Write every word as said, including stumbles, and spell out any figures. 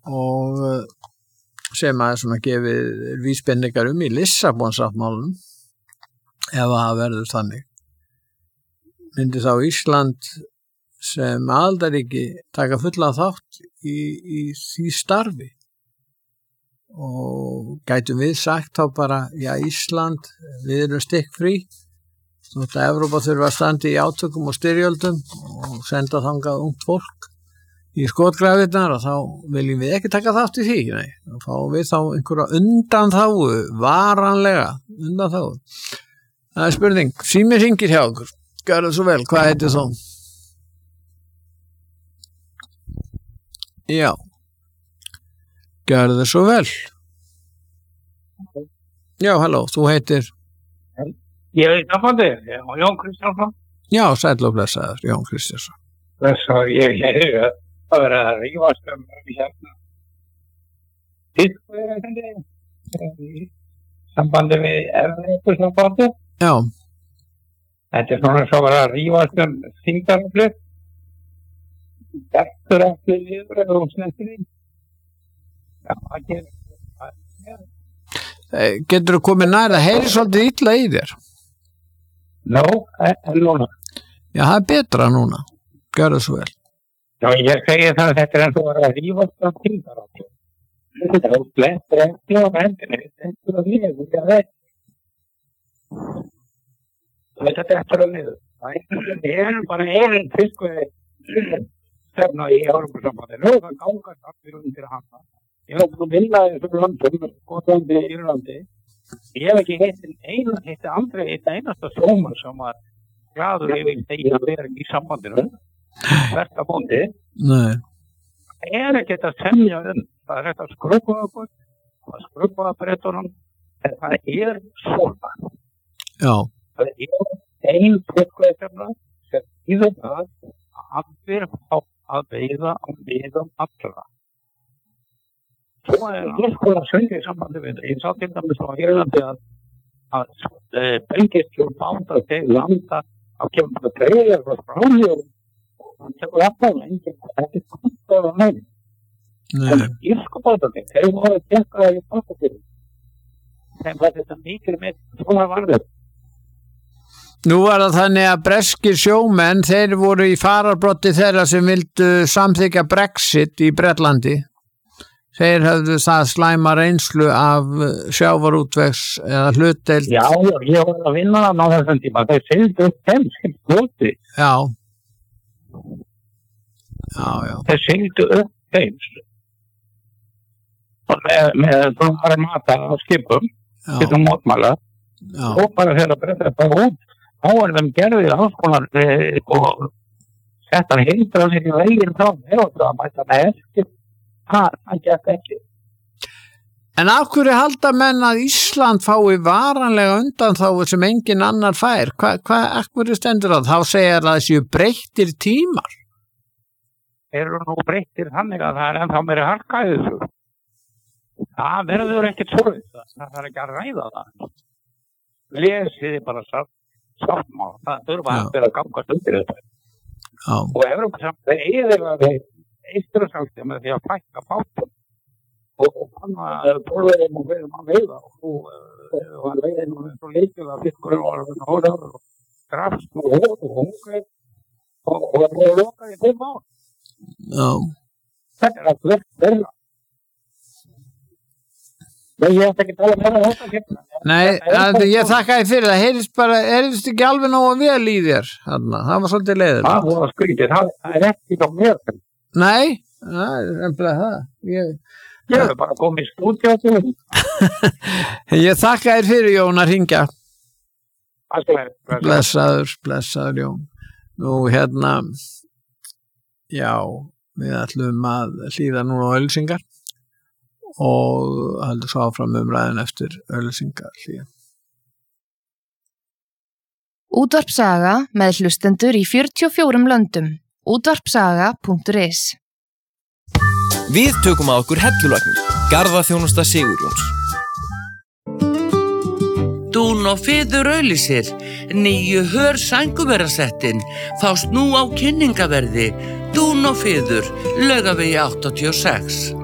og sem að svona gefið vísbendingar um í Lissabonsáttmálanum ef það verður þannig. Myndi þá Ísland sem aðildarríki taka fullan þátt í, í því starfi og gætum við sagt þá bara, já Ísland, við erum stikkfrí, þótt að Evrópa þurfa að standa í átökum og styrjöldum og senda þangað ungt fólk í skotgrafirnar og þá viljum við ekki taka þátt í því, nei, og fáum við þá einhverja undanþágu, varanlega undanþágu. Það er spurning, sími hringir hjá okkur, gjörðu svo vel, hvað heitir þú? Já, gjörðu svo vel. Já, halló, þú heitir? Ég veit að það er, Jón Kristjánsson. Já, sæll og blessaður, Jón Kristjánsson. Blessaður, ég hefði að vera að rífast um hérna. Fiskveiðiréttindi í sambandi við Evrópusambandi. Já. Þetta er svona svo að vera að rífast um þyngdaraflið. Eftir eftir liður eða um snettinni. Já, það gerir. Getur þú komið nær að heyri svolítið illa í þér? Nó, en núna. Já, það er betra núna. Gjörðu svo vel. Já, ég segi það að þetta er eins og að vera að rífast um þyngdaraflið. Þetta er blettur eftir á vendinni. Þetta er að liður, það er. Þetta er eftir að liður. Það er bara einn fiskveiði stefna í Evrópusambandinu og það gangast allir undir hana. Ég hef búin að vinna í þessum landum, Skotlandi, Írlandi. Ég hef ekki heitt einu, heitt aldrei eitt einasta sjómann sem var glaður yfir því að vera í sambandinu. Hvert að bóndi. Nei. Það er ekkert að semja um. Það er ekkert að skrubba okkur, að skrubba að breytunum. En það er svona. Já. Það er ein fiskveiðistefna sem þýðir það að allir fá að veiða á veiðum allra. Svo er alls konar svöngið í sambandi við þetta. Ég sá til dæmis á Írlandi að að bengistjórn báta til landa á kemur bara treyðar frá fráðjóðum og hann tekur alltaf enginn, þetta er kostað á næri. En írsku bátarnir, þeir voru að tekka það í bátatíðum. Þeim var þetta mikil með svona varður. Nú var það þannig að breskir sjómenn, þeir voru í fararbrotti þeirra sem vildu samþykja Brexit í Bretlandi. Þeir höfðu það slæma reynslu af sjávarútvegs eða hlutdeild. Já, ég var að vinna það á þessum tíma. Þeir sigldu upp þeim sem kvoti. Já. Já, já. Þeir sigldu upp þeim. Með, með svona mata á skipum, getum mótmæla. Já. Og bara þegar að breyta þetta út. Þá er þeim gerðið áskonar og þetta hindra sér í veginn þá. Þeir áttu að mæta með eftir. Það, það gekk ekki. En af hverju halda menn að Ísland fái varanlega undan þá sem engin annar fær? Hvað, hva, af hverju stendur það? Þá segir að það séu breyttir tímar. Þeir eru nú breyttir þannig að það er ennþá meiri harka í þessu. Það verður ekkert svo. Það þarf ekki að ræða það. Lesiði bara sáttmál. Það þurfa að vera að gangast undir þetta. Já. Og Evrópusambandið er eiginlega þeir Íslandsáldi með því að fækka bátum og hann var tólverðin og verðum að veiða og hann veiði nú eins og leikil að fiskurinn var að hóra og grafst og hóra og hungrið og það voru lokað í þeim á. Já. Þetta er að verða verða. Nei, ég ætti ekki að tala meira um þetta hérna. Nei, að, ég þakka þér fyrir það. Heyrðist bara, heyrðist ekki alveg nógu vel í þér. Þarna. Það var svolítið leiðilegt. Það var skrítið, það, það er ekki á mér. Nei, það er nefnilega það. Ég, ég hef bara komið í stúdíu til þetta. Ég þakka þér fyrir, Jón, að hringja. Blessaður. Blessaður, blessaður, Jón. Nú, hérna, já, við ætlum að hlýða núna á auglýsingar og heldur svo áfram umræðin eftir auglýsingar hlýja. Útvarpsaga með hlustendur í fjörutíu og fjórum löndum. útvarpsaga punktur is. Við tökum að okkur hellulagnir, garðaþjónusta Sigurjóns. Dún og Fiður auglýsir, nýju hör sænguverasettin, fást nú á kynningaverði. Dún og Fiður, Laugavegi áttatíu og sex.